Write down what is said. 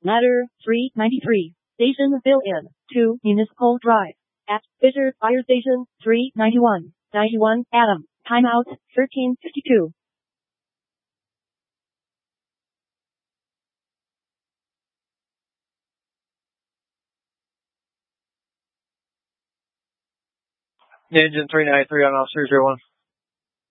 Ladder 393. Station fill-in to Municipal Drive at Fisher Fire Station 391. 91 Adam. Timeout 13:52. Engine 393 on officer 01.